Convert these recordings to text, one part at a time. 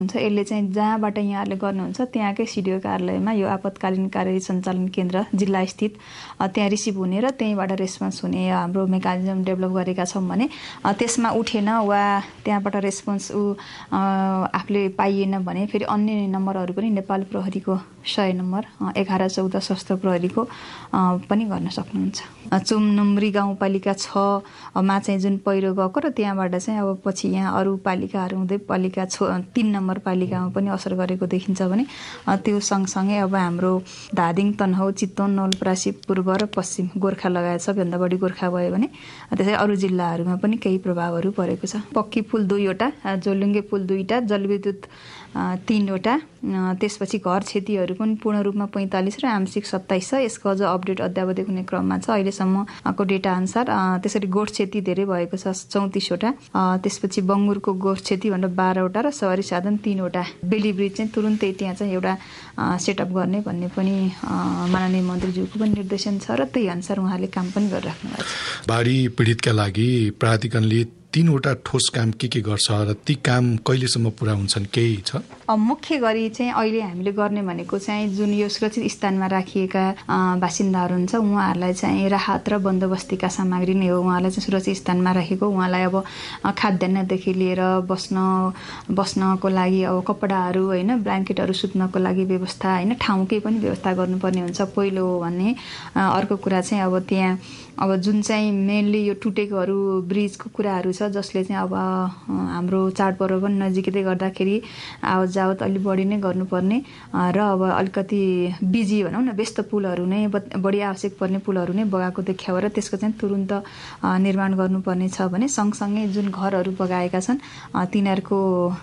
हुन्छ। यसले चाहिँ जहाँबाट यहाँहरूले गर्नुहुन्छ त्यहाँकै सिडिओ कार्यालयमा यो आपतकालीन कार्य सञ्चालन केन्द्र जिल्ला स्थित त्यहाँ रिसिभ हुने र त्यहीँबाट रेस्पोन्स हुने हाम्रो मेकानिजम डेभलप गरेका छौँ भने त्यसमा उठेन वा त्यहाँबाट रेस्पोन्स आफूले पाइएन भने फेरि अन्य नम्बरहरू पनि नेपाल प्रहरीको 100 नम्बर 1114 सशस्त्र प्रहरीको पनि गर्न सक्नुहुन्छ। चुमनुम्री गाउँपालिका 6 मा चाहिँ जुन पहिरो गएको र त्यहाँबाट चाहिँ अब पछि यहाँ अरू पालिकाहरू हुँदै पालिका 3 नम्बर पालिकामा पनि असर गरेको देखिन्छ भने त्यो सँगसँगै अब हाम्रो धादिङ, तनहुँ, चितवन, नवलपरासी, पूर्व र पश्चिम गोर्खा लगायत सबैभन्दा बढी गोर्खा भयो भने त्यसै अरू जिल्लाहरूमा पनि केही प्रभावहरू परेको छ। पक्की पुल 2 वटा, जोलुङ्गे पुल 2 वटा, जलविद्युत 3 वटा, त्यसपछि घर क्षतिहरू पनि पूर्ण रूपमा 45 र आंशिक 27 छ। यसको अझ अपडेट अद्यावधिक हुने क्रममा छ अहिलेसम्मको डेटा अनुसार। त्यसरी गोठ क्षति धेरै भएको छ 34 वटा। त्यसपछि बङ्गुरको गोठ क्षति भनेर 12 वटा र सवारी साधन 3 वटा। बेली ब्रिज चाहिँ तुरुन्तै त्यहाँ चाहिँ एउटा सेटअप गर्ने भन्ने पनि माननीय मन्त्रीज्यूको पनि निर्देशन छ र त्यही अनुसार उहाँले काम पनि गरिराख्नु भएको छ। बाढी पीडितका लागि प्राधिकरणले 3 वटा ठोस काम के गर्छ र ती काम कहिलेसम्म पुरा हुन्छन् केही छ? मुख्य गरी चाहिँ अहिले हामीले गर्ने भनेको चाहिँ जुन यो सुरक्षित स्थानमा राखिएका बासिन्दाहरू हुन्छ उहाँहरूलाई चाहिँ राहत र बन्दोबस्तीका सामग्री नै हो। उहाँलाई चाहिँ सुरक्षित स्थानमा राखेको, उहाँलाई अब खाद्यान्नदेखि लिएर बस्नको लागि अब कपडाहरू होइन, ब्ल्याङ्केटहरू सुत्नको लागि व्यवस्था होइन, ठाउँकै पनि व्यवस्था गर्नुपर्ने हुन्छ पहिलो हो भने। अर्को कुरा चाहिँ अब त्यहाँ अब जुन चाहिँ मेनली यो टुटेकोहरू ब्रिजको कुराहरू छ जसले चाहिँ अब हाम्रो चाडपर्व पनि नजिकै गर्दाखेरि आवत जावत अलिक बढी नै गर्नुपर्ने र अब अलिकति बिजी भनौँ न व्यस्त पुलहरू नै बढी आवश्यक पर्ने पुलहरू नै बगाएको देख्या र त्यसको चाहिँ तुरुन्त निर्माण गर्नुपर्ने छ भने सँगसँगै जुन घरहरू बगाएका छन् तिनीहरूको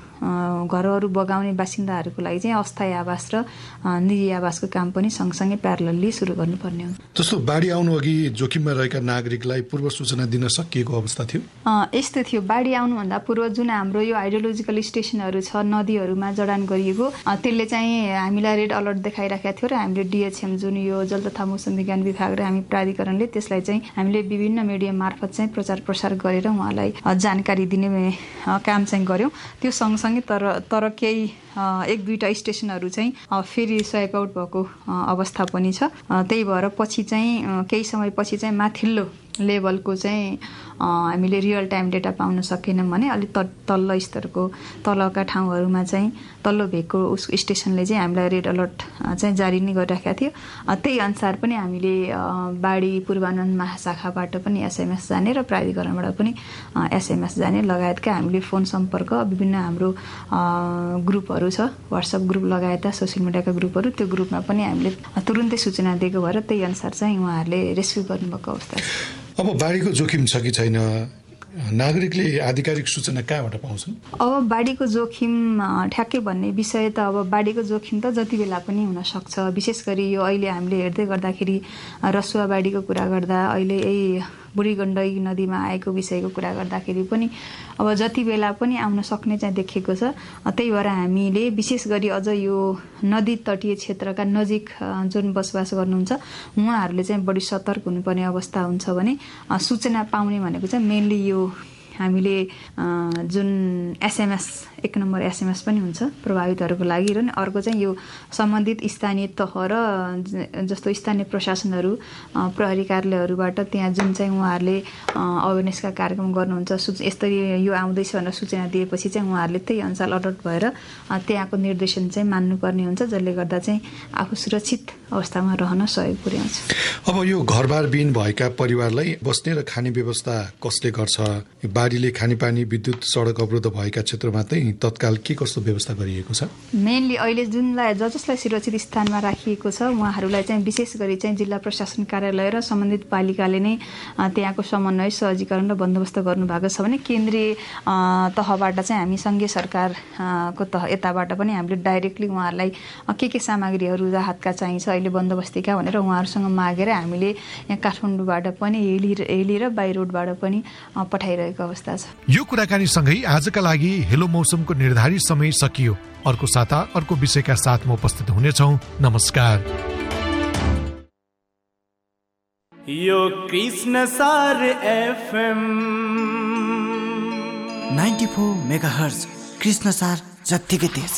घरहरू बगाउने बासिन्दाहरूको लागि चाहिँ अस्थायी आवास र निजी आवासको काम पनि सँगसँगै प्यारलली सुरु गर्नुपर्ने हो। जस्तो बाढी आउनु अघि जोखिममा रहेका नागरिकलाई पूर्व सूचना दिन सकिएको अवस्था थियो? यस्तो थियो, बाढी आउनुभन्दा पूर्व जुन हाम्रो यो हाइड्रोलोजिकल स्टेसनहरू छ नदीहरूमा जडान गरिएको त्यसले चाहिँ हामीलाई रेड अलर्ट देखाइराखेको थियो र हामीले डिएचएम जुन यो जल तथा मौसम विज्ञान विभाग र हामी प्राधिकरणले त्यसलाई चाहिँ हामीले विभिन्न मिडिया मार्फत चाहिँ प्रचार प्रसार गरेर उहाँलाई जानकारी दिने काम चाहिँ गऱ्यौँ। त्यो सँगसँगै तर केही 1-2टा स्टेसनहरू चाहिँ फेरि स्वाइप आउट भएको अवस्था पनि छ। त्यही भएर पछि चाहिँ केही समयपछि चाहिँ माथिल्लो लेभलको चाहिँ हामीले रियल टाइम डेटा पाउन सकेनौँ भने अलिक तल्लो स्तरको तलका ठाउँहरूमा चाहिँ तल्लो भेगको स्टेसनले चाहिँ हामीलाई रेड अलर्ट चाहिँ जारी नै गरिराखेको थियो। त्यही अनुसार पनि हामीले बाढी पूर्वानुमान महाशाखाबाट पनि एसएमएस जाने र प्राधिकरणबाट पनि एसएमएस जाने लगायतका हामीले फोन सम्पर्क विभिन्न हाम्रो ग्रुपहरू छ, व्हाट्सएप ग्रुप लगायतका सोसियल मिडियाका ग्रुपहरू, त्यो ग्रुपमा पनि हामीले तुरुन्तै सूचना दिएको भएर त्यही अनुसार चाहिँ उहाँहरूले रेस्क्यु गर्नुभएको अवस्था छ। अब बाढीको जोखिम छ कि छैन, नागरिकले आधिकारिक सूचना कहाँबाट पाउँछन्? अब बाढीको जोखिम ठ्याक्कै भन्ने विषय त अब बाढीको जोखिम त जति बेला पनि हुन सक्छ। विशेष गरी यो अहिले हामीले हेर्दै गर्दाखेरि रसुवा बाढीको कुरा गर्दा अहिले यही बुढी गण्डकी नदीमा आएको विषयको कुरा गर्दाखेरि पनि अब जति बेला पनि आउन सक्ने चाहिँ देखिएको छ। त्यही भएर हामीले विशेष गरी अझ यो नदी तटीय क्षेत्रका नजिक जुन बसोबास गर्नुहुन्छ उहाँहरूले चाहिँ बढी सतर्क हुनुपर्ने अवस्था हुन्छ भने सूचना पाउने भनेको चाहिँ मेनली यो हामीले जुन एसएमएस 1 नम्बर एसएमएस पनि हुन्छ प्रभावितहरूको लागि र अर्को चाहिँ यो सम्बन्धित स्थानीय तह र जस्तो स्थानीय प्रशासनहरू प्रहरी कार्यालयहरूबाट त्यहाँ जुन चाहिँ उहाँहरूले अवेरनेसका कार्यक्रम गर्नुहुन्छ यसरी यो आउँदैछ भनेर सूचना दिएपछि चाहिँ उहाँहरूले त्यही अनुसार अलर्ट भएर त्यहाँको निर्देशन चाहिँ मान्नुपर्ने हुन्छ जसले गर्दा चाहिँ आफू सुरक्षित अवस्थामा रहन सहयोग पुर्याउँछ। अब यो घरबारविहीन भएका परिवारलाई बस्ने र खाने व्यवस्था कसले गर्छ? बाढीले खानेपानी विद्युत सडक अवरोध भएका क्षेत्रमा चाहिँ तत्काल के कस्तो व्यवस्था गरिएको छ? मेनली अहिले जसलाई सुरक्षित स्थानमा राखिएको छ उहाँहरूलाई चाहिँ विशेष गरी चाहिँ जिल्ला प्रशासन कार्यालय र सम्बन्धित पालिकाले नै त्यहाँको समन्वय सहजीकरण र बन्दोबस्त गर्नुभएको छ भने केन्द्रीय तहबाट चाहिँ हामी सङ्घीय सरकारको तह यताबाट पनि हामीले डाइरेक्टली उहाँहरूलाई के सामग्रीहरू राहतका चाहिन्छ अहिले बन्दोबस्तीका भनेर उहाँहरूसँग मागेर हामीले यहाँ काठमाडौँबाट पनि हेली र बाई रोडबाट पनि पठाइरहेको अवस्था छ। यो कुराकानी सँगै आजका लागि हेलो मौसमको निर्धारित समय सकियो। अर्को साता अर्को विषयका साथ म उपस्थित हुनेछौँ। नमस्कार। यो कृष्ण सार एफएम 94 मेगाहर्ज कृष्ण सार जत्तिकै तेज